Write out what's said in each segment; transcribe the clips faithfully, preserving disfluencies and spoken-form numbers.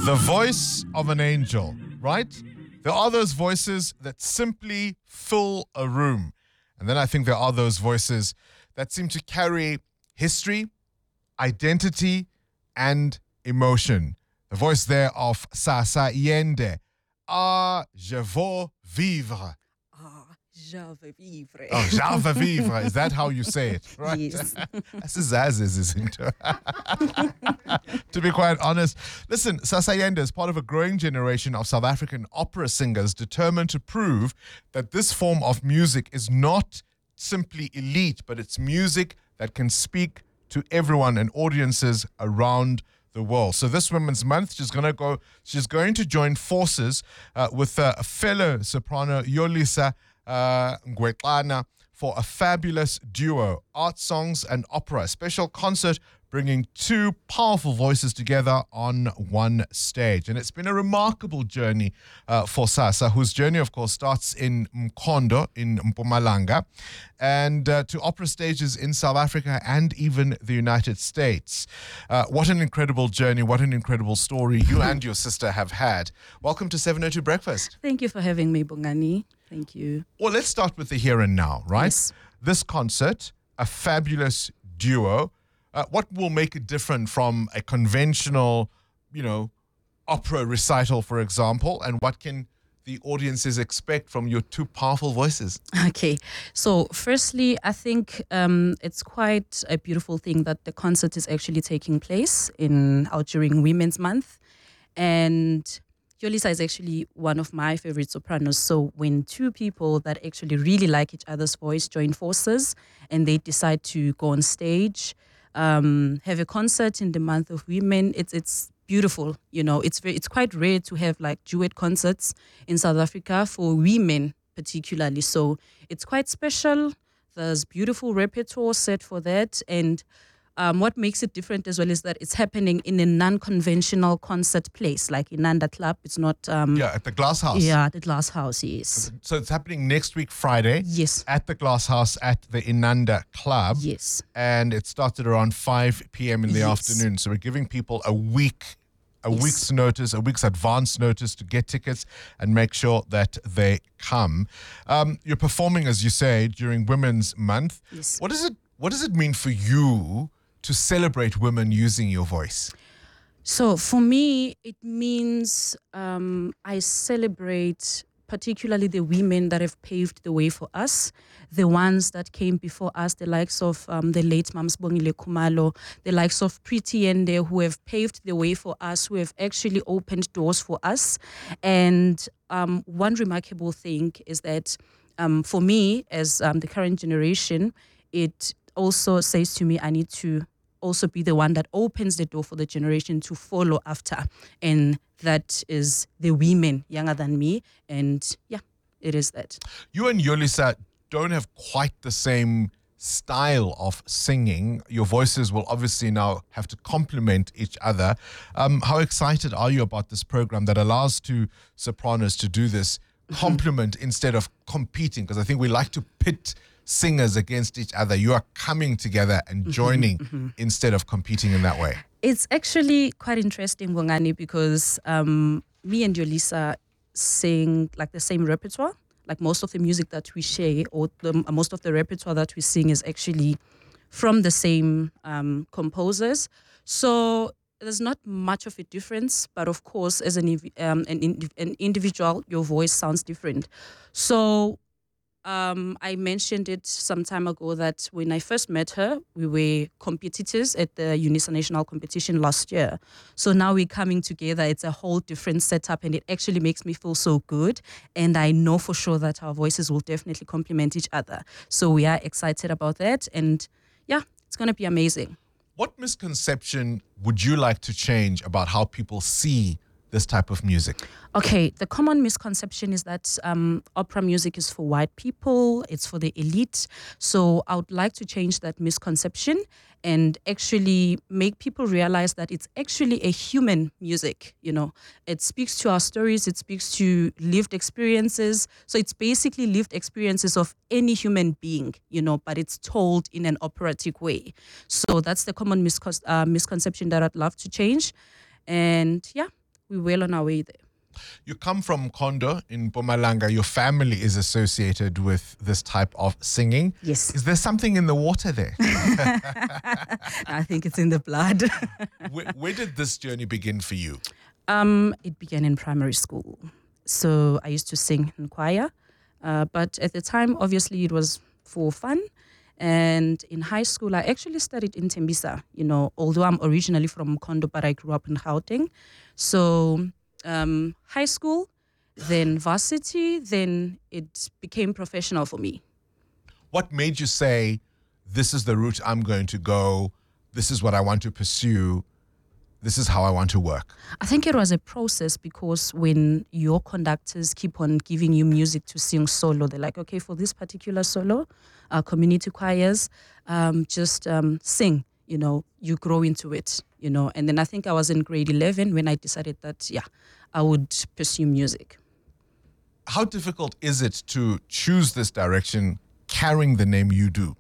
The voice of an angel, right? There are those voices that simply fill a room. And then I think there are those voices that seem to carry history, identity, and emotion. The voice there of Sasa Yende. Ah, je veux vivre. Ah, je veux vivre. Oh, je veux vivre. Is that how you say it? Right? Yes. That's a Zaz's, isn't it? To be quite honest. Listen, Sasa Yende is part of a growing generation of South African opera singers determined to prove that this form of music is not simply elite, but it's music that can speak to everyone and audiences around the world. So this Women's Month, she's going to go. She's going to join forces uh, with uh, fellow soprano Yolisa uh, Ngwetlana for a fabulous duo, art songs and opera, a special concert bringing two powerful voices together on one stage. And it's been a remarkable journey uh, for Sasa, whose journey, of course, starts in Mkhondo in Mpumalanga and uh, to opera stages in South Africa and even the United States. Uh, what an incredible journey, what an incredible story you and your sister have had. Welcome to seven oh two Breakfast. Thank you for having me, Bongani. Thank you. Well, let's start with the here and now, right? Yes. This concert, a fabulous duo. Uh, what will make it different from a conventional, you know, opera recital, for example, and what can the audiences expect from your two powerful voices? Okay, so firstly, I think um, it's quite a beautiful thing that the concert is actually taking place in out during Women's Month, and Yolisa is actually one of my favorite sopranos. So when two people that actually really like each other's voice join forces and they decide to go on stage, um, have a concert in the month of women, it's it's beautiful. You know, it's very, it's quite rare to have like duet concerts in South Africa for women particularly. So it's quite special. There's beautiful repertoire set for that, and Um, what makes it different as well is that it's happening in a non-conventional concert place, like Inanda Club. It's not... Um, Yeah, at the Glass House. Yeah, at the Glass House, yes. So it's happening next week, Friday. Yes. At the Glass House at the Inanda Club. Yes. And it started around five p.m. in the Yes. afternoon. So we're giving people a week, a Yes. week's notice, a week's advance notice to get tickets and make sure that they come. Um, you're performing, as you say, during Women's Month. Yes. What does it, what does it mean for you to celebrate women using your voice? So for me, it means um, I celebrate particularly the women that have paved the way for us, the ones that came before us, the likes of um, the late Mams Bongile Kumalo, the likes of Pretty Yende, who have paved the way for us, who have actually opened doors for us. And um, one remarkable thing is that um, for me, as um, the current generation, it also says to me, I need to also be the one that opens the door for the generation to follow after. And that is the women younger than me. And yeah, it is that. You and Yolisa don't have quite the same style of singing. Your voices will obviously now have to complement each other. Um, how excited are you about this program that allows two sopranos to do this, complement instead of competing? Because I think we like to pit singers against each other. You are coming together and joining mm-hmm, mm-hmm. instead of competing in that way. It's actually quite interesting, Bongani, because um, me and Yolisa sing like the same repertoire. Like most of the music that we share, or the, most of the repertoire that we sing is actually from the same um, composers. So there's not much of a difference, but of course, as an, um, an, indiv- an individual, your voice sounds different. So Um, I mentioned it some time ago that when I first met her, we were competitors at the UNISA National Competition last year. So now we're coming together. It's a whole different setup, and it actually makes me feel so good. And I know for sure that our voices will definitely complement each other. So we are excited about that. And yeah, it's going to be amazing. What misconception would you like to change about how people see this type of music? Okay, the common misconception is that um, opera music is for white people, it's for the elite. So I would like to change that misconception and actually make people realize that it's actually a human music, you know. It speaks to our stories, it speaks to lived experiences. So it's basically lived experiences of any human being, you know, but it's told in an operatic way. So that's the common miscon- uh, misconception that I'd love to change. And yeah, we're well on our way there. You come from Kondo in Mpumalanga. Your family is associated with this type of singing. Yes. Is there something in the water there? I think it's in the blood. where, where did this journey begin for you? Um, it began in primary school. So I used to sing in choir. Uh, but at the time, obviously, it was for fun. And in high school, I actually studied in Tembisa, you know, although I'm originally from Kondo, but I grew up in Gauteng. So um, high school, then varsity, then it became professional for me. What made you say, this is the route I'm going to go, this is what I want to pursue, this is how I want to work? I think it was a process, because when your conductors keep on giving you music to sing solo, they're like, okay, for this particular solo, uh, community choirs, um, just um, sing, you know, you grow into it, you know. And then I think I was in grade eleven when I decided that, yeah, I would pursue music. How difficult is it to choose this direction carrying the name you do?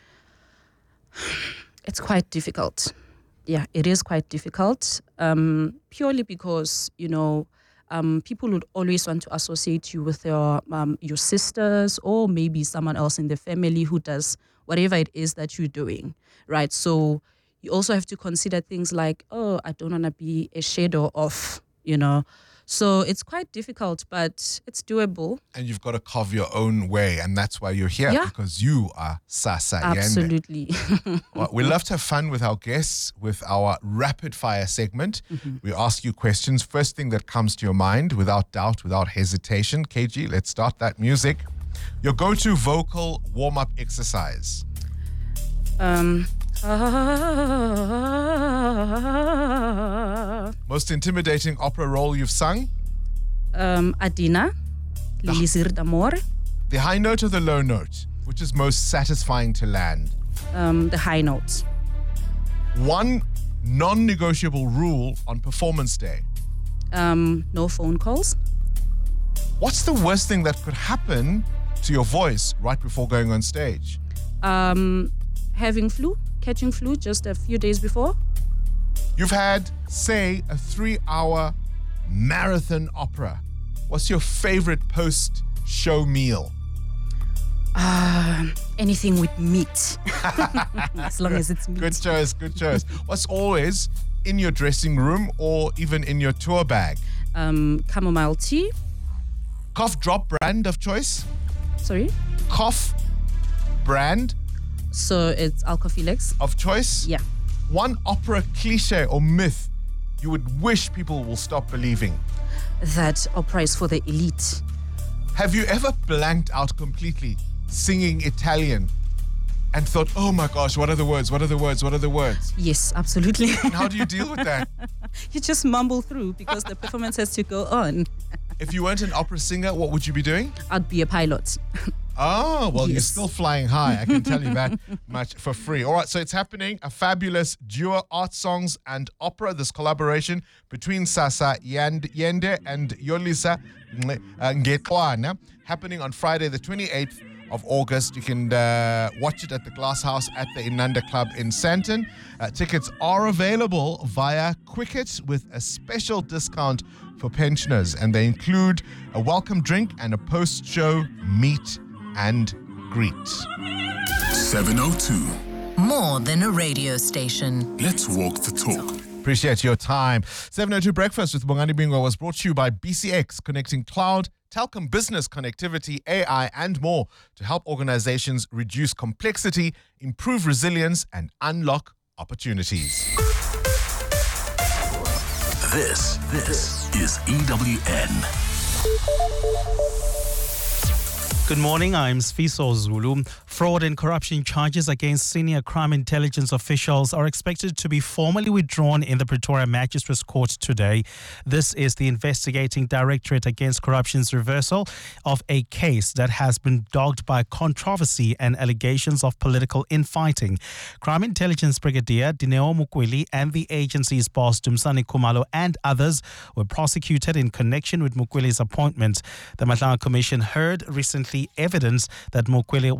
It's quite difficult. Yeah, it is quite difficult, um, purely because, you know, um, people would always want to associate you with your um, your sisters, or maybe someone else in the family who does whatever it is that you're doing, right? So you also have to consider things like, oh, I don't want to be a shadow of, you know. So it's quite difficult, but it's doable. And you've got to carve your own way, and that's why you're here, Yeah. because you are Sasa Yende. Absolutely. Well, we love to have fun with our guests with our rapid fire segment. Mm-hmm. We ask you questions. First thing that comes to your mind, without doubt, without hesitation. K G, let's start that music. Your go-to vocal warm-up exercise. Um. Most intimidating opera role you've sung. Um, Adina, L'Elisir d'Amore, The high note or the low note, which is most satisfying to land. um, the high notes. One non-negotiable rule on performance day. Um, no phone calls. What's the worst thing that could happen to your voice right before going on stage? Um, having flu, catching flu just a few days before. You've had, say, a three-hour marathon opera. What's your favorite post-show meal? Uh, anything with meat, as long as it's meat. Good choice, good choice. What's always in your dressing room or even in your tour bag? Um, chamomile tea. Cough drop brand of choice? Sorry. Cough brand So it's Alcophilex. of choice? Yeah. One opera cliche or myth you would wish people will stop believing. That opera is for the elite. Have you ever blanked out completely singing Italian and thought, oh my gosh, what are the words? What are the words? What are the words? Yes, absolutely. And how do you deal with that? You just mumble through because the performance has to go on. If you weren't an opera singer, what would you be doing? I'd be a pilot. Oh, well, you're Yes. still flying high. I can tell you that much for free. All right, so it's happening. A fabulous duo, art songs and opera. This collaboration between Sasa Yand- Yende and Yolisa Ngekwana, happening on Friday, the twenty-eighth of August. You can uh, watch it at the Glass House at the Inanda Club in Sandton. Uh, tickets are available via Quicket with a special discount for pensioners, and they include a welcome drink and a post-show meet and greet. seven oh two. More than a radio station. Let's walk the talk. Appreciate your time. seven oh two Breakfast with Bongani Bingwa was brought to you by B C X, connecting cloud, telecom business connectivity, A I, and more to help organizations reduce complexity, improve resilience, and unlock opportunities. This, this is E W N. Good morning, I'm Sfiso Zulu. Fraud and corruption charges against senior crime intelligence officials are expected to be formally withdrawn in the Pretoria Magistrates Court today. This is the investigating Directorate Against Corruption's reversal of a case that has been dogged by controversy and allegations of political infighting. Crime Intelligence Brigadier Dineo Mukweli and the agency's boss Dumsani Kumalo and others were prosecuted in connection with Mukweli's appointment. The Matlanga Commission heard recently evidence that Mukweli was not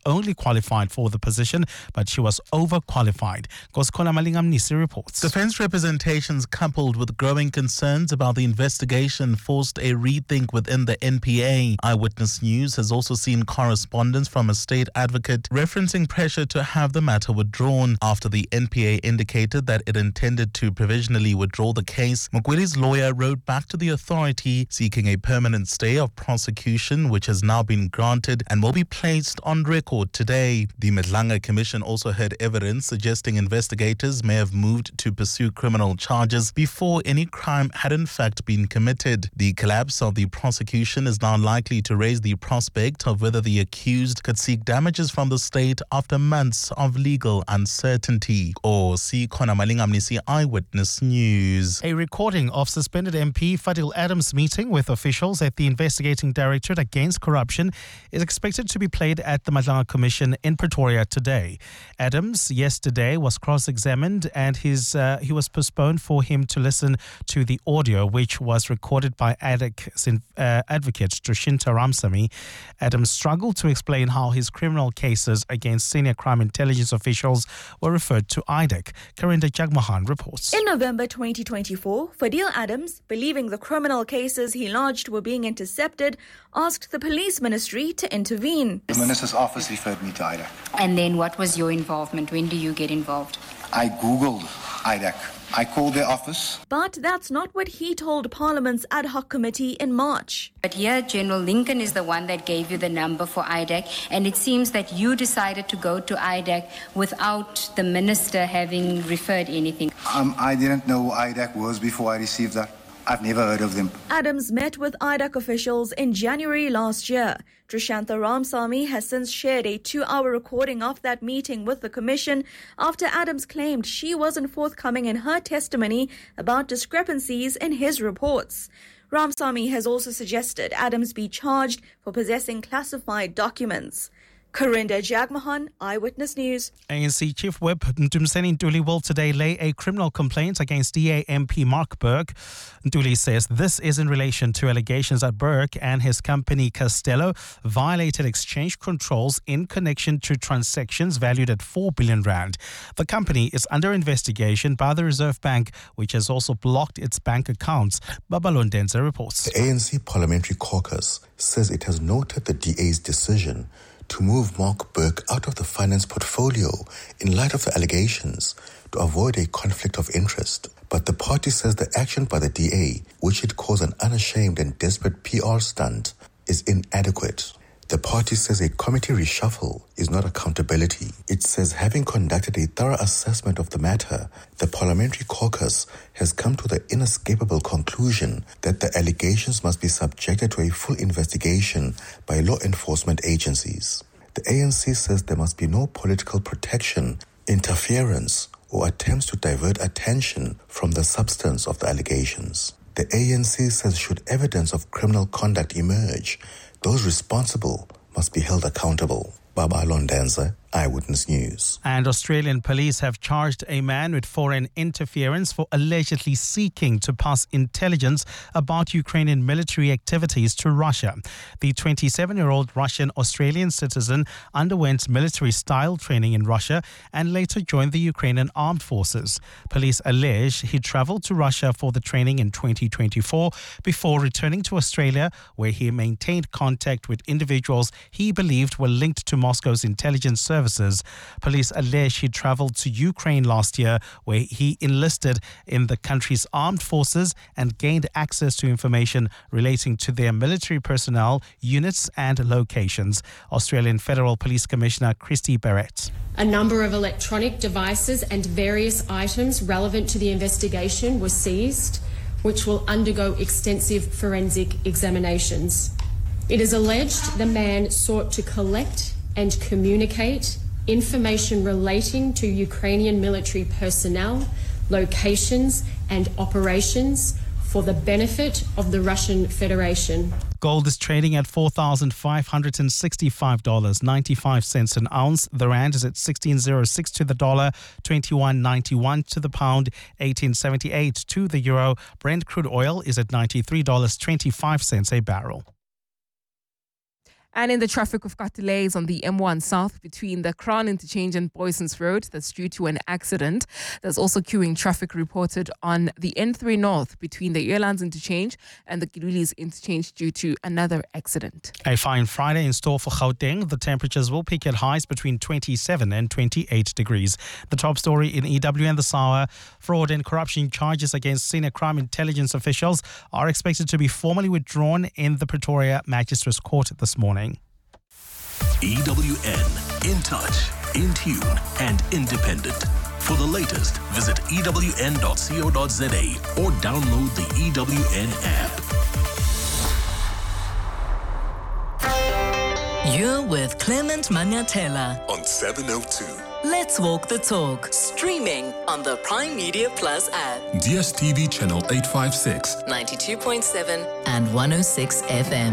only qualified for the position, but she was overqualified. Koskola Malingamnisi reports. Defense representations coupled with growing concerns about the investigation forced a rethink within the N P A. Eyewitness News has also seen correspondence from a state advocate referencing pressure to have the matter withdrawn after the N P A indicated that it intended to provisionally withdraw the case. Mokwedi's lawyer wrote back to the authority seeking a permanent stay of prosecution, which has now been granted and will be placed on record today. The Madlanga Commission also heard evidence suggesting investigators may have moved to pursue criminal charges before any crime had in fact been committed. The collapse of the prosecution is now likely to raise the prospect of whether the accused could seek damages from the state after months of legal uncertainty. Or see Kona Malingamnisi Eyewitness News. A recording of suspended M P Fadil Adams meeting with officials at the Investigating Directorate Against Corruption is expected to be played at the Madlanga Commission in Pretoria today. Adams yesterday was cross-examined and his uh, he was postponed for him to listen to the audio, which was recorded by A D E C uh, advocate Dushinta Ramsamy. Adams struggled to explain how his criminal cases against senior crime intelligence officials were referred to I D E C. Karinda Jagmohan reports. In November twenty twenty-four, Fadil Adams, believing the criminal cases he lodged were being intercepted, asked the police ministry to intervene. The minister's office referred me to I D E C. And then what was your involvement? When do you get involved? I Googled I D E C. I called their office. But that's not what he told Parliament's ad hoc committee in March. But here, General Lincoln is the one that gave you the number for I D E C, and it seems that you decided to go to I D E C without the minister having referred anything. Um, I didn't know who I D E C was before I received that. I've never heard of them. Adams met with I D E C officials in January last year. Dushinta Ramsamy has since shared a two-hour recording of that meeting with the Commission after Adams claimed she wasn't forthcoming in her testimony about discrepancies in his reports. Ramsamy has also suggested Adams be charged for possessing classified documents. Karinda Jagmohan, Eyewitness News. A N C Chief Whip Ntumseni Ntuli will today lay a criminal complaint against D A M P Mark Burke. Ntuli says this is in relation to allegations that Burke and his company Castello violated exchange controls in connection to transactions valued at four billion rand. The company is under investigation by the Reserve Bank, which has also blocked its bank accounts. Babalon Denza reports. The A N C Parliamentary Caucus says it has noted the D A's decision to move Mark Burke out of the finance portfolio in light of the allegations to avoid a conflict of interest. But the party says the action by the D A, which it calls an unashamed and desperate P R stunt, is inadequate. The party says a committee reshuffle is not accountability. It says having conducted a thorough assessment of the matter, the Parliamentary Caucus has come to the inescapable conclusion that the allegations must be subjected to a full investigation by law enforcement agencies. The A N C says there must be no political protection, interference, or attempts to divert attention from the substance of the allegations. The A N C says should evidence of criminal conduct emerge, those responsible must be held accountable. Baba Londanza, Eyewitness News. And Australian police have charged a man with foreign interference for allegedly seeking to pass intelligence about Ukrainian military activities to Russia. The twenty-seven-year-old Russian-Australian citizen underwent military-style training in Russia and later joined the Ukrainian armed forces. Police allege he travelled to Russia for the training in twenty twenty-four before returning to Australia, where he maintained contact with individuals he believed were linked to Moscow's intelligence services. Police allege he travelled to Ukraine last year, where he enlisted in the country's armed forces and gained access to information relating to their military personnel, units and locations. Australian Federal Police Commissioner Christy Barrett. A number of electronic devices and various items relevant to the investigation were seized, which will undergo extensive forensic examinations. It is alleged the man sought to collect and communicate information relating to Ukrainian military personnel, locations and operations for the benefit of the Russian Federation. Gold is trading at four thousand five hundred sixty-five dollars and ninety-five cents an ounce. The rand is at sixteen oh six to the dollar, twenty-one ninety-one to the pound, eighteen seventy-eight to the euro. Brent crude oil is at ninety-three dollars and twenty-five cents a barrel. And in the traffic, we've got delays on the M one South between the Crown Interchange and Boysons Road. That's due to an accident. There's also queuing traffic reported on the N three North between the Airlines Interchange and the Gilulis Interchange due to another accident. A fine Friday in store for Gauteng. The temperatures will peak at highs between twenty-seven and twenty-eight degrees. The top story in E W N this hour: fraud and corruption charges against senior crime intelligence officials are expected to be formally withdrawn in the Pretoria Magistrates Court this morning. E W N, in touch, in tune and independent. For the latest, visit E W N dot co dot za or download the E W N app. You're with Clement Manyatela On seven oh two. Let's Walk the Talk, streaming on the Prime Media Plus app, D S T V channel eight fifty-six, ninety-two point seven and one oh six F M.